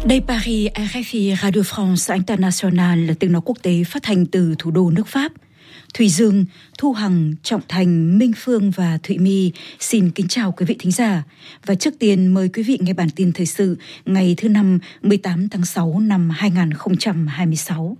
Đây Paris, RFI Radio France International, tiếng nói quốc tế phát hành từ thủ đô nước Pháp. Thùy Dương, Thu Hằng, Trọng Thành, Minh Phương và Thụy My xin kính chào quý vị thính giả. Và trước tiên mời quý vị nghe bản tin thời sự ngày thứ Năm 18 tháng 6 năm 2026.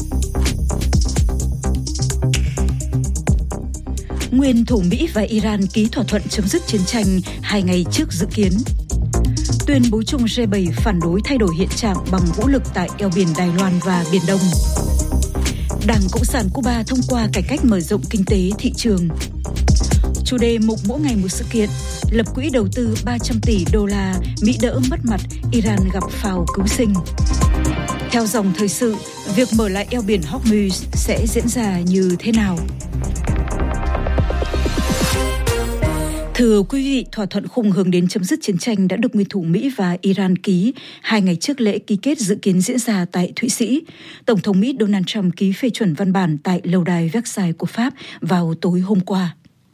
Nguyên thủ Mỹ và Iran ký thỏa thuận chấm dứt chiến tranh 2 ngày trước dự kiến. Tuyên bố chung G7 phản đối thay đổi hiện trạng bằng vũ lực tại eo biển Đài Loan và Biển Đông. Đảng Cộng sản Cuba thông qua cải cách mở rộng kinh tế thị trường. Chủ đề mục mỗi ngày một sự kiện, lập quỹ đầu tư 300 tỷ đô la, Mỹ đỡ mất mặt, Iran gặp phao cứu sinh. Theo dòng thời sự, việc mở lại eo biển Hormuz sẽ diễn ra như thế nào? Thưa quý vị, thỏa thuận khung hướng đến chấm dứt chiến tranh đã được nguyên thủ Mỹ và Iran ký 2 ngày trước lễ ký kết dự kiến diễn ra tại Thụy Sĩ. Tổng thống Mỹ Donald Trump ký phê chuẩn văn bản tại lâu đài Versailles của Pháp vào tối hôm qua.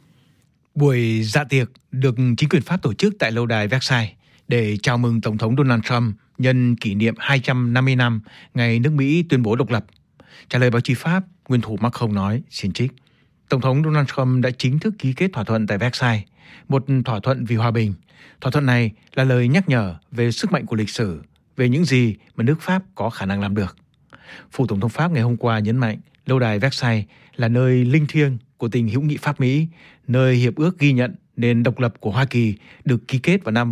Buổi dạ tiệc được chính quyền Pháp tổ chức tại lâu đài Versailles để chào mừng Tổng thống Donald Trump nhân kỷ niệm 250 năm ngày nước Mỹ tuyên bố độc lập. Trả lời báo chí Pháp, nguyên thủ Macron nói, xin trích, Tổng thống Donald Trump đã chính thức ký kết thỏa thuận tại Versailles, một thỏa thuận vì hòa bình. Thỏa thuận này là lời nhắc nhở về sức mạnh của lịch sử, về những gì mà nước Pháp có khả năng làm được. Phủ Tổng thống Pháp ngày hôm qua nhấn mạnh lâu đài Versailles là nơi linh thiêng của tình hữu nghị Pháp-Mỹ, nơi hiệp ước ghi nhận nền độc lập của Hoa Kỳ được ký kết vào năm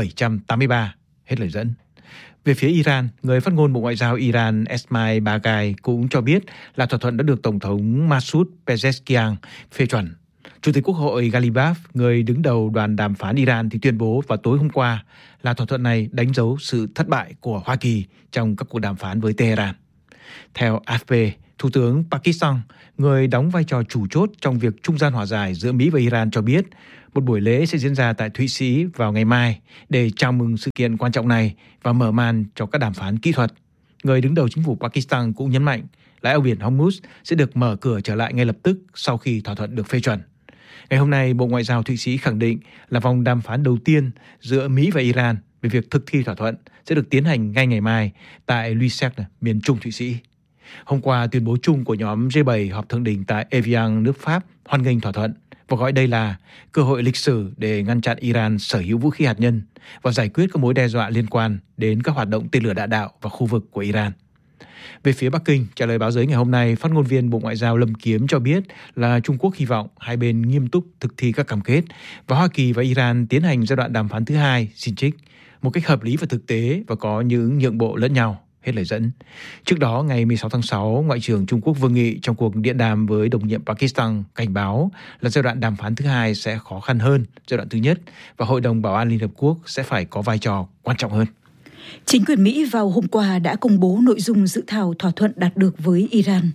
1783. Hết lời dẫn. Về phía Iran, người phát ngôn Bộ Ngoại giao Iran Esmail Baghai cũng cho biết là thỏa thuận đã được Tổng thống Masoud Pezeshkian phê chuẩn. Chủ tịch Quốc hội Ghalibaf, người đứng đầu đoàn đàm phán Iran thì tuyên bố vào tối hôm qua là thỏa thuận này đánh dấu sự thất bại của Hoa Kỳ trong các cuộc đàm phán với Tehran. Theo AFP, Thủ tướng Pakistan, người đóng vai trò chủ chốt trong việc trung gian hòa giải giữa Mỹ và Iran cho biết một buổi lễ sẽ diễn ra tại Thụy Sĩ vào ngày mai để chào mừng sự kiện quan trọng này và mở màn cho các đàm phán kỹ thuật. Người đứng đầu chính phủ Pakistan cũng nhấn mạnh là eo biển Hormuz sẽ được mở cửa trở lại ngay lập tức sau khi thỏa thuận được phê chuẩn. Ngày hôm nay, Bộ Ngoại giao Thụy Sĩ khẳng định là vòng đàm phán đầu tiên giữa Mỹ và Iran về việc thực thi thỏa thuận sẽ được tiến hành ngay ngày mai tại Lucerne, miền Trung Thụy Sĩ. Hôm qua, tuyên bố chung của nhóm G7 họp thượng đỉnh tại Evian, nước Pháp, hoan nghênh thỏa thuận và gọi đây là cơ hội lịch sử để ngăn chặn Iran sở hữu vũ khí hạt nhân và giải quyết các mối đe dọa liên quan đến các hoạt động tên lửa đạn đạo và khu vực của Iran. Về phía Bắc Kinh, trả lời báo giới ngày hôm nay, phát ngôn viên Bộ Ngoại giao Lâm Kiếm cho biết là Trung Quốc hy vọng hai bên nghiêm túc thực thi các cam kết và Hoa Kỳ và Iran tiến hành giai đoạn đàm phán thứ hai, xin trích, một cách hợp lý và thực tế và có những nhượng bộ lẫn nhau. Hết lời dẫn. Trước đó, ngày 16 tháng 6, Ngoại trưởng Trung Quốc Vương Nghị trong cuộc điện đàm với đồng nhiệm Pakistan cảnh báo là giai đoạn đàm phán thứ hai sẽ khó khăn hơn giai đoạn thứ nhất và Hội đồng Bảo an Liên Hợp Quốc sẽ phải có vai trò quan trọng hơn. Chính quyền Mỹ vào hôm qua đã công bố nội dung dự thảo thỏa thuận đạt được với Iran.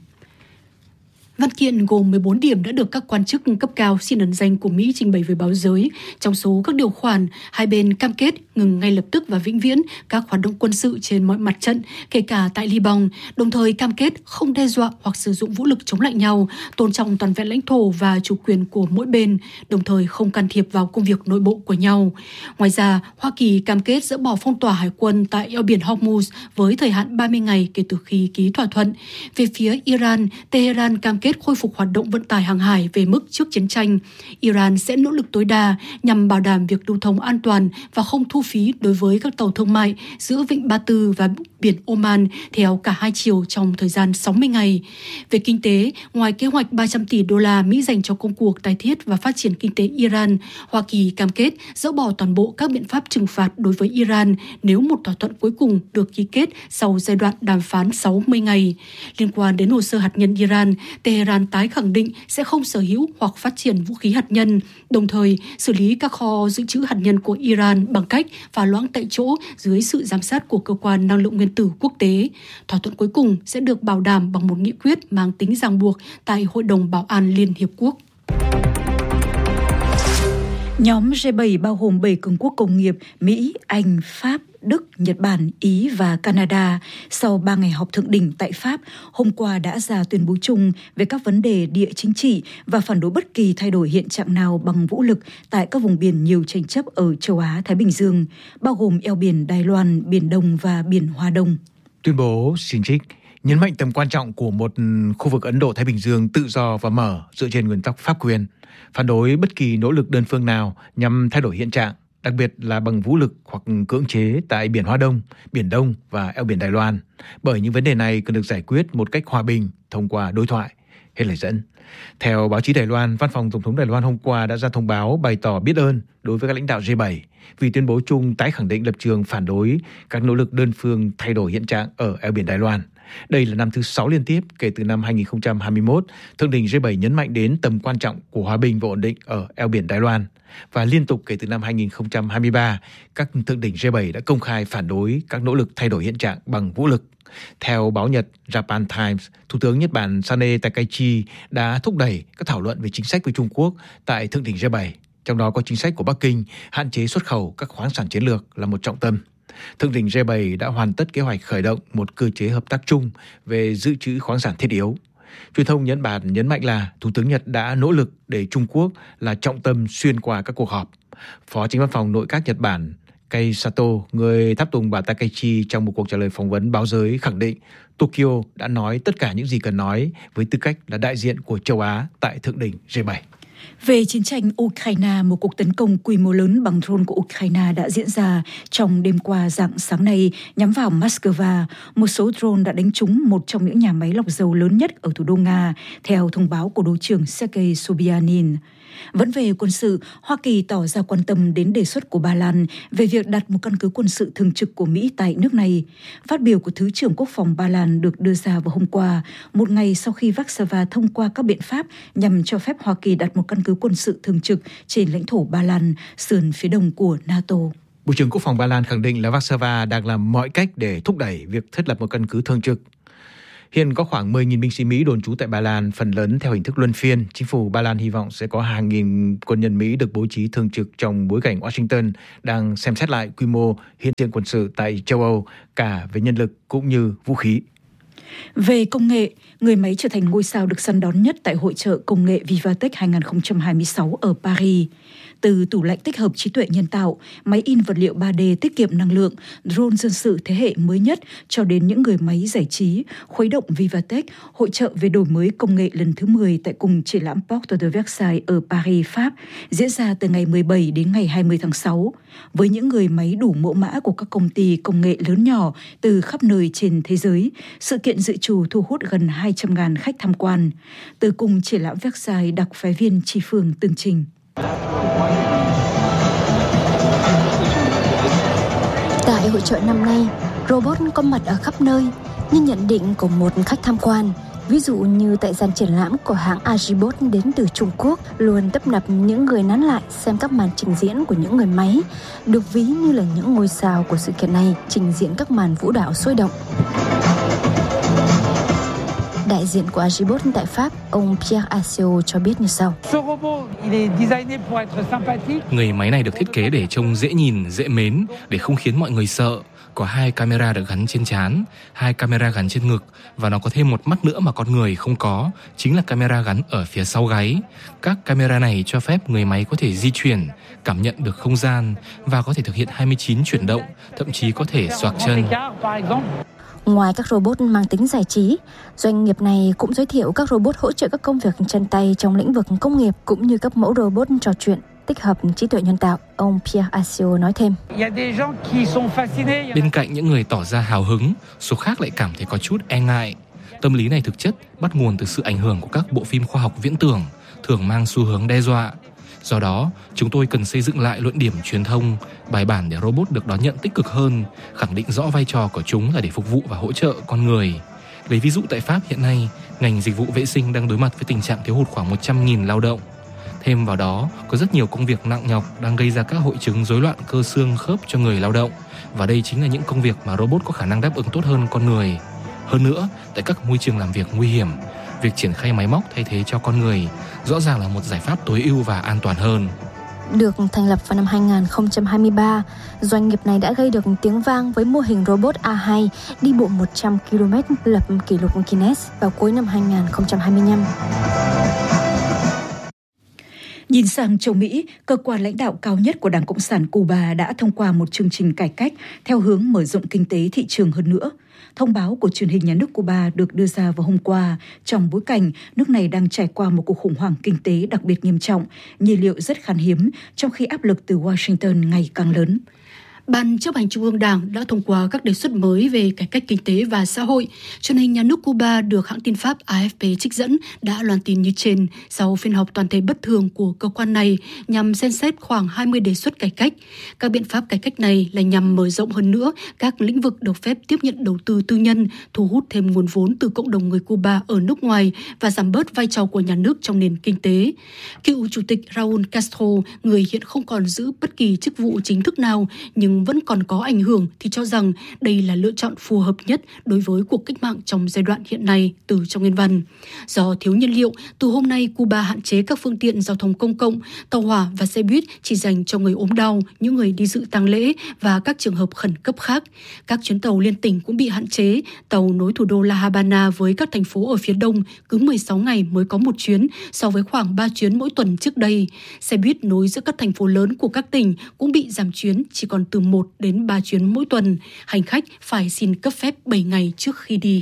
Văn kiện gồm 14 điểm đã được các quan chức cấp cao xin ẩn danh của Mỹ trình bày với báo giới. Trong số các điều khoản, hai bên cam kết ngừng ngay lập tức và vĩnh viễn các hoạt động quân sự trên mọi mặt trận, kể cả tại Liban, đồng thời cam kết không đe dọa hoặc sử dụng vũ lực chống lại nhau, tôn trọng toàn vẹn lãnh thổ và chủ quyền của mỗi bên, đồng thời không can thiệp vào công việc nội bộ của nhau. Ngoài ra, Hoa Kỳ cam kết dỡ bỏ phong tỏa hải quân tại eo biển Hormuz với thời hạn 30 ngày kể từ khi ký thỏa thuận. Về phía Iran, Tehran cam kết khôi phục hoạt động vận tải hàng hải về mức trước chiến tranh. Iran sẽ nỗ lực tối đa nhằm bảo đảm việc lưu thông an toàn và không thu phí đối với các tàu thương mại giữa Vịnh Ba Tư và biển Oman theo cả hai chiều trong thời gian 60 ngày. Về kinh tế, ngoài kế hoạch 300 tỷ đô la Mỹ dành cho công cuộc tái thiết và phát triển kinh tế Iran, Hoa Kỳ cam kết dỡ bỏ toàn bộ các biện pháp trừng phạt đối với Iran nếu một thỏa thuận cuối cùng được ký kết sau giai đoạn đàm phán 60 ngày. Liên quan đến hồ sơ hạt nhân Iran, Tehran tái khẳng định sẽ không sở hữu hoặc phát triển vũ khí hạt nhân, đồng thời xử lý các kho dự trữ hạt nhân của Iran bằng cách phá loãng tại chỗ dưới sự giám sát của Cơ quan Năng lượng Nguyên tử Quốc tế. Thỏa thuận cuối cùng sẽ được bảo đảm bằng một nghị quyết mang tính ràng buộc tại Hội đồng Bảo an Liên Hiệp Quốc. Nhóm G7 bao gồm 7 cường quốc công nghiệp Mỹ, Anh, Pháp, Đức, Nhật Bản, Ý và Canada sau 3 ngày họp thượng đỉnh tại Pháp hôm qua đã ra tuyên bố chung về các vấn đề địa chính trị và phản đối bất kỳ thay đổi hiện trạng nào bằng vũ lực tại các vùng biển nhiều tranh chấp ở châu Á-Thái Bình Dương, bao gồm eo biển Đài Loan, Biển Đông và Biển Hoa Đông. Tuyên bố xin trích nhấn mạnh tầm quan trọng của một khu vực Ấn Độ-Thái Bình Dương tự do và mở dựa trên nguyên tắc pháp quyền, phản đối bất kỳ nỗ lực đơn phương nào nhằm thay đổi hiện trạng, đặc biệt là bằng vũ lực hoặc cưỡng chế tại Biển Hoa Đông, Biển Đông và eo biển Đài Loan, bởi những vấn đề này cần được giải quyết một cách hòa bình thông qua đối thoại. Hết lời dẫn. Theo báo chí Đài Loan, Văn phòng Tổng thống Đài Loan hôm qua đã ra thông báo bày tỏ biết ơn đối với các lãnh đạo G7 vì tuyên bố chung tái khẳng định lập trường phản đối các nỗ lực đơn phương thay đổi hiện trạng ở eo biển Đài Loan. Đây là năm thứ 6 liên tiếp kể từ năm 2021, Thượng đỉnh G7 nhấn mạnh đến tầm quan trọng của hòa bình và ổn định ở eo biển Đài Loan. Và liên tục kể từ năm 2023, các thượng đỉnh G7 đã công khai phản đối các nỗ lực thay đổi hiện trạng bằng vũ lực. Theo báo Nhật Japan Times, Thủ tướng Nhật Bản Sane Takaichi đã thúc đẩy các thảo luận về chính sách với Trung Quốc tại thượng đỉnh G7, trong đó có chính sách của Bắc Kinh hạn chế xuất khẩu các khoáng sản chiến lược là một trọng tâm. Thượng đỉnh G7 đã hoàn tất kế hoạch khởi động một cơ chế hợp tác chung về dự trữ khoáng sản thiết yếu. Truyền thông Nhật Bản nhấn mạnh là Thủ tướng Nhật đã nỗ lực để Trung Quốc là trọng tâm xuyên qua các cuộc họp. Phó Chánh văn phòng Nội các Nhật Bản Kei Sato, người tháp tùng bà Takaichi trong một cuộc trả lời phỏng vấn báo giới khẳng định Tokyo đã nói tất cả những gì cần nói với tư cách là đại diện của châu Á tại thượng đỉnh G7. Về chiến tranh Ukraine, một cuộc tấn công quy mô lớn bằng drone của Ukraine đã diễn ra trong đêm qua rạng sáng nay nhắm vào Moscow. Một số drone đã đánh trúng một trong những nhà máy lọc dầu lớn nhất ở thủ đô Nga, theo thông báo của Bộ trưởng Sergei Sobyanin. Vẫn về quân sự, Hoa Kỳ tỏ ra quan tâm đến đề xuất của Ba Lan về việc đặt một căn cứ quân sự thường trực của Mỹ tại nước này. Phát biểu của Thứ trưởng Quốc phòng Ba Lan được đưa ra vào hôm qua, một ngày sau khi Warsaw thông qua các biện pháp nhằm cho phép Hoa Kỳ đặt một căn cứ quân sự thường trực trên lãnh thổ Ba Lan, sườn phía đông của NATO. Bộ trưởng Quốc phòng Ba Lan khẳng định là Warsaw đang làm mọi cách để thúc đẩy việc thiết lập một căn cứ thường trực. Hiện có khoảng 10.000 binh sĩ Mỹ đồn trú tại Ba Lan, phần lớn theo hình thức luân phiên. Chính phủ Ba Lan hy vọng sẽ có hàng nghìn quân nhân Mỹ được bố trí thường trực trong bối cảnh Washington đang xem xét lại quy mô hiện diện quân sự tại châu Âu, cả về nhân lực cũng như vũ khí. Về công nghệ, người máy trở thành ngôi sao được săn đón nhất tại hội chợ công nghệ Vivatech 2026 ở Paris. Từ tủ lạnh tích hợp trí tuệ nhân tạo, máy in vật liệu 3D tiết kiệm năng lượng, drone dân sự thế hệ mới nhất cho đến những người máy giải trí, khuấy động Vivatech, hội chợ về đổi mới công nghệ lần thứ 10 tại cùng triển lãm Porte de Versailles ở Paris, Pháp, diễn ra từ ngày 17 đến ngày 20 tháng 6. Với những người máy đủ mẫu mã của các công ty công nghệ lớn nhỏ từ khắp nơi trên thế giới, sự kiện dự trù thu hút gần 200.000 khách tham quan. Từ cùng triển lãm Versailles, đặc phái viên Chi Phương tường trình. Tại hội chợ năm nay, robot có mặt ở khắp nơi, như nhận định của một khách tham quan. Ví dụ như tại gian triển lãm của hãng Agibot đến từ Trung Quốc luôn tấp nập những người nán lại xem các màn trình diễn của những người máy, được ví như là những ngôi sao của sự kiện này trình diễn các màn vũ đạo sôi động. Đại diện của Agibot tại Pháp, ông Pierre Assio cho biết như sau. Người máy này được thiết kế để trông dễ nhìn, dễ mến, để không khiến mọi người sợ. Có 2 camera được gắn trên trán, 2 camera gắn trên ngực, và nó có thêm một mắt nữa mà con người không có, chính là camera gắn ở phía sau gáy. Các camera này cho phép người máy có thể di chuyển, cảm nhận được không gian và có thể thực hiện 29 chuyển động, thậm chí có thể xoạc chân. Ngoài các robot mang tính giải trí, doanh nghiệp này cũng giới thiệu các robot hỗ trợ các công việc chân tay trong lĩnh vực công nghiệp cũng như các mẫu robot trò chuyện tích hợp trí tuệ nhân tạo. Ông Pierre Assio nói thêm. Bên cạnh những người tỏ ra hào hứng, số khác lại cảm thấy có chút e ngại. Tâm lý này thực chất bắt nguồn từ sự ảnh hưởng của các bộ phim khoa học viễn tưởng, thường mang xu hướng đe dọa. Do đó, chúng tôi cần xây dựng lại luận điểm truyền thông, bài bản để robot được đón nhận tích cực hơn, khẳng định rõ vai trò của chúng là để phục vụ và hỗ trợ con người. Lấy ví dụ tại Pháp hiện nay, ngành dịch vụ vệ sinh đang đối mặt với tình trạng thiếu hụt khoảng 100.000 lao động. Thêm vào đó, có rất nhiều công việc nặng nhọc đang gây ra các hội chứng rối loạn cơ xương khớp cho người lao động, và đây chính là những công việc mà robot có khả năng đáp ứng tốt hơn con người. Hơn nữa, tại các môi trường làm việc nguy hiểm, việc triển khai máy móc thay thế cho con người rõ ràng là một giải pháp tối ưu và an toàn hơn. Được thành lập vào năm 2023, doanh nghiệp này đã gây được tiếng vang với mô hình robot A2 đi bộ 100 km lập kỷ lục Guinness vào cuối năm 2025. Nhìn sang châu Mỹ, cơ quan lãnh đạo cao nhất của Đảng Cộng sản Cuba đã thông qua một chương trình cải cách theo hướng mở rộng kinh tế thị trường hơn nữa. Thông báo của truyền hình nhà nước Cuba được đưa ra vào hôm qua trong bối cảnh nước này đang trải qua một cuộc khủng hoảng kinh tế đặc biệt nghiêm trọng, nhiên liệu rất khan hiếm, trong khi áp lực từ Washington ngày càng lớn. Ban chấp hành Trung ương Đảng đã thông qua các đề xuất mới về cải cách kinh tế và xã hội. Truyền hình nhà nước Cuba được hãng tin Pháp AFP trích dẫn đã loan tin như trên sau phiên họp toàn thể bất thường của cơ quan này nhằm xem xét khoảng 20 đề xuất cải cách. Các biện pháp cải cách này là nhằm mở rộng hơn nữa các lĩnh vực được phép tiếp nhận đầu tư tư nhân, thu hút thêm nguồn vốn từ cộng đồng người Cuba ở nước ngoài và giảm bớt vai trò của nhà nước trong nền kinh tế. Cựu Chủ tịch Raúl Castro, người hiện không còn giữ bất kỳ chức vụ chính thức nào nhưng vẫn còn có ảnh hưởng, thì cho rằng đây là lựa chọn phù hợp nhất đối với cuộc cách mạng trong giai đoạn hiện nay, từ trong nguyên văn. Do thiếu nhiên liệu, từ hôm nay Cuba hạn chế các phương tiện giao thông công cộng, tàu hỏa và xe buýt chỉ dành cho người ốm đau, những người đi dự tang lễ và các trường hợp khẩn cấp khác. Các chuyến tàu liên tỉnh cũng bị hạn chế. Tàu nối thủ đô La Habana với các thành phố ở phía đông cứ 16 ngày mới có một chuyến, so với khoảng 3 chuyến mỗi tuần trước đây. Xe buýt nối giữa các thành phố lớn của các tỉnh cũng bị giảm chuyến, chỉ còn từ 1 đến 3 chuyến mỗi tuần. Hành khách phải xin cấp phép 7 ngày trước khi đi.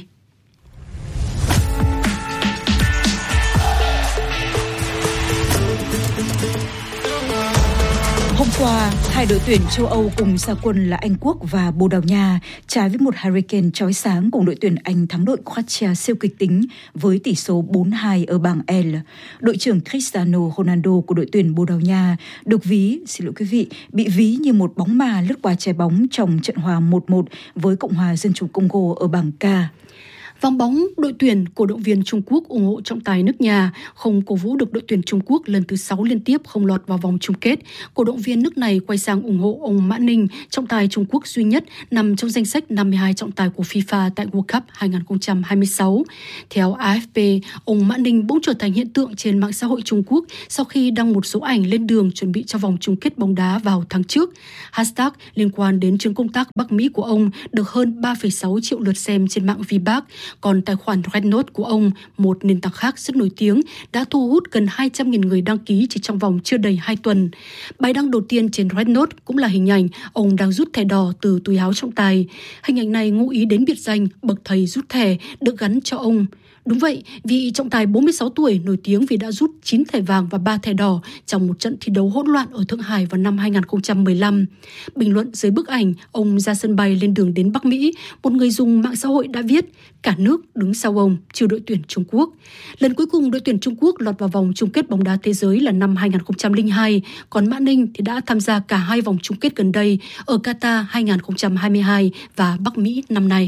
Hôm qua, hai đội tuyển châu Âu cùng ra quân là Anh Quốc và Bồ Đào Nha, trái với một hurricane chói sáng cùng đội tuyển Anh thắng đội Croatia siêu kịch tính với tỷ số 4-2 ở bảng L. Đội trưởng Cristiano Ronaldo của đội tuyển Bồ Đào Nha được bị ví như một bóng ma lướt qua trái bóng trong trận hòa 1-1 với Cộng hòa Dân chủ Congo ở bảng K. Vòng bóng, đội tuyển cổ động viên Trung Quốc ủng hộ trọng tài nước nhà không cổ vũ được đội tuyển Trung Quốc lần thứ 6 liên tiếp không lọt vào vòng chung kết. Cổ động viên nước này quay sang ủng hộ ông Mã Ninh, trọng tài Trung Quốc duy nhất nằm trong danh sách 52 trọng tài của FIFA tại World Cup 2026. Theo AFP, ông Mã Ninh bỗng trở thành hiện tượng trên mạng xã hội Trung Quốc sau khi đăng một số ảnh lên đường chuẩn bị cho vòng chung kết bóng đá vào tháng trước. Hashtag liên quan đến chuyến công tác Bắc Mỹ của ông được hơn 3,6 triệu lượt xem trên mạng VBAC. Còn tài khoản Red Note của ông, một nền tảng khác rất nổi tiếng, đã thu hút gần 200.000 người đăng ký chỉ trong vòng chưa đầy 2 tuần. Bài đăng đầu tiên trên Red Note cũng là hình ảnh ông đang rút thẻ đỏ từ túi áo trọng tài. Hình ảnh này ngụ ý đến biệt danh bậc thầy rút thẻ được gắn cho ông. Đúng vậy, vị trọng tài 46 tuổi nổi tiếng vì đã rút 9 thẻ vàng và 3 thẻ đỏ trong một trận thi đấu hỗn loạn ở Thượng Hải vào năm 2015. Bình luận dưới bức ảnh ông ra sân bay lên đường đến Bắc Mỹ, một người dùng mạng xã hội đã viết: cả nước đứng sau ông, trừ đội tuyển Trung Quốc. Lần cuối cùng đội tuyển Trung Quốc lọt vào vòng chung kết bóng đá thế giới là năm 2002, còn Mã Ninh thì đã tham gia cả hai vòng chung kết gần đây ở Qatar 2022 và Bắc Mỹ năm nay.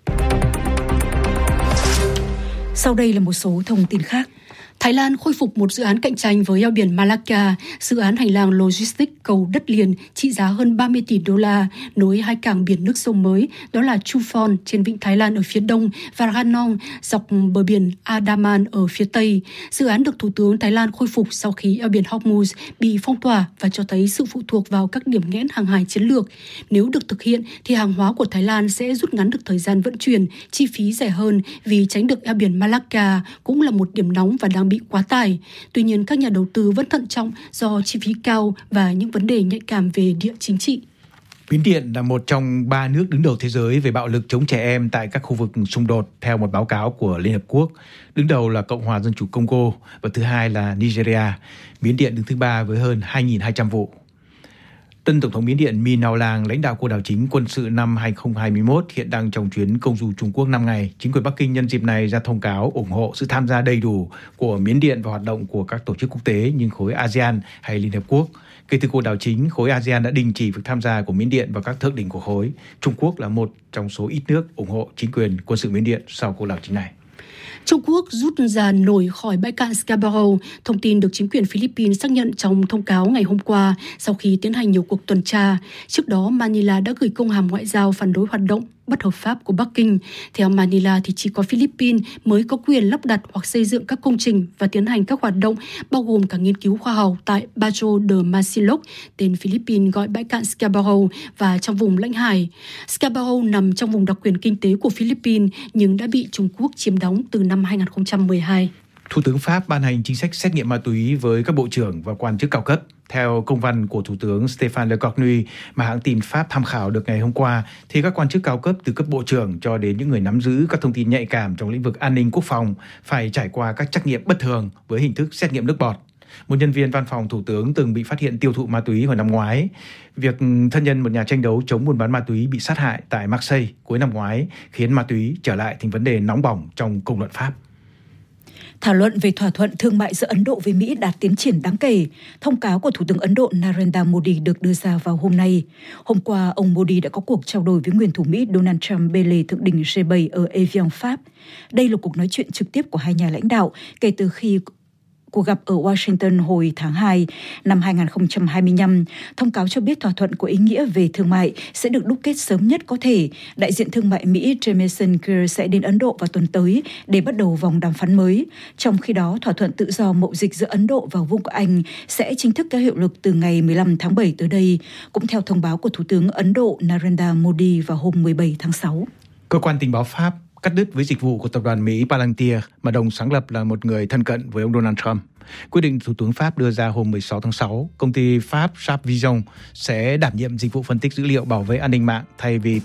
Sau đây là một số thông tin khác. Thái Lan khôi phục một dự án cạnh tranh với eo biển Malacca, dự án hành lang logistics cầu đất liền trị giá hơn 30 tỷ đô la, nối hai cảng biển nước sông mới, đó là Chuphon trên vịnh Thái Lan ở phía đông và Ranong dọc bờ biển Andaman ở phía tây. Dự án được Thủ tướng Thái Lan khôi phục sau khi eo biển Hormuz bị phong tỏa và cho thấy sự phụ thuộc vào các điểm nghẽn hàng hải chiến lược. Nếu được thực hiện thì hàng hóa của Thái Lan sẽ rút ngắn được thời gian vận chuyển, chi phí rẻ hơn vì tránh được eo biển Malacca cũng là một điểm nóng và đang bị quá tải. Tuy nhiên, các nhà đầu tư vẫn thận trọng do chi phí cao và những vấn đề nhạy cảm về địa chính trị. Miến Điện là một trong 3 nước đứng đầu thế giới về bạo lực chống trẻ em tại các khu vực xung đột theo một báo cáo của Liên Hợp Quốc. Đứng đầu là Cộng hòa Dân chủ Congo và thứ hai là Nigeria. Miến Điện đứng thứ 3 với hơn 2.200 vụ. Tân Tổng thống Miến Điện Min Aung Hlaing lãnh đạo cuộc đảo chính quân sự năm 2021 hiện đang trong chuyến công du Trung Quốc 5 ngày. Chính quyền Bắc Kinh nhân dịp này ra thông cáo ủng hộ sự tham gia đầy đủ của Miến Điện vào hoạt động của các tổ chức quốc tế như khối ASEAN hay Liên Hợp Quốc. Kể từ cuộc đảo chính, khối ASEAN đã đình chỉ việc tham gia của Miến Điện vào các thượng đỉnh của khối. Trung Quốc là một trong số ít nước ủng hộ chính quyền quân sự Miến Điện sau cuộc đảo chính này. Trung Quốc rút ra nổi khỏi bãi cạn Scarborough, thông tin được chính quyền Philippines xác nhận trong thông cáo ngày hôm qua sau khi tiến hành nhiều cuộc tuần tra. Trước đó, Manila đã gửi công hàm ngoại giao phản đối hoạt động bất hợp pháp của Bắc Kinh. Theo Manila thì chỉ có Philippines mới có quyền lắp đặt hoặc xây dựng các công trình và tiến hành các hoạt động bao gồm cả nghiên cứu khoa học tại Bajo de Masinloc, tên Philippines gọi bãi cạn Scarborough, và trong vùng lãnh hải. Scarborough nằm trong vùng đặc quyền kinh tế của Philippines nhưng đã bị Trung Quốc chiếm đóng từ năm 2012. Thủ tướng Pháp ban hành chính sách xét nghiệm ma túy với các bộ trưởng và quan chức cao cấp. Theo công văn của Thủ tướng Stéphane Lecornu mà hãng tin Pháp tham khảo được ngày hôm qua, thì các quan chức cao cấp từ cấp bộ trưởng cho đến những người nắm giữ các thông tin nhạy cảm trong lĩnh vực an ninh quốc phòng phải trải qua các trắc nghiệm bất thường với hình thức xét nghiệm nước bọt. Một nhân viên văn phòng Thủ tướng từng bị phát hiện tiêu thụ ma túy hồi năm ngoái. Việc thân nhân một nhà tranh đấu chống buôn bán ma túy bị sát hại tại Marseille cuối năm ngoái khiến ma túy trở lại thành vấn đề nóng bỏng trong công luận Pháp. Thảo luận về thỏa thuận thương mại giữa Ấn Độ với Mỹ đạt tiến triển đáng kể. Thông cáo của Thủ tướng Ấn Độ Narendra Modi được đưa ra vào hôm nay. Hôm qua, ông Modi đã có cuộc trao đổi với nguyên thủ Mỹ Donald Trump bên lề thượng đỉnh G7 ở Evian, Pháp. Đây là cuộc nói chuyện trực tiếp của hai nhà lãnh đạo kể từ khi cuộc gặp ở Washington hồi tháng 2 năm 2025. Thông cáo cho biết thỏa thuận có ý nghĩa về thương mại sẽ được đúc kết sớm nhất có thể. Đại diện thương mại Mỹ Jamieson Greer sẽ đến Ấn Độ vào tuần tới để bắt đầu vòng đàm phán mới. Trong khi đó, thỏa thuận tự do mậu dịch giữa Ấn Độ và Vương quốc Anh sẽ chính thức có hiệu lực từ ngày 15 tháng 7 tới đây, cũng theo thông báo của Thủ tướng Ấn Độ Narendra Modi vào hôm 17 tháng 6. Cơ quan tình báo Pháp cắt đứt với dịch vụ của tập đoàn Mỹ Palantir mà đồng sáng lập là một người thân cận với ông Donald Trump. Quyết định Thủ tướng Pháp đưa ra hôm 16 tháng 6, công ty Pháp Sharp Vision sẽ đảm nhiệm dịch vụ phân tích dữ liệu bảo vệ an ninh mạng thay vì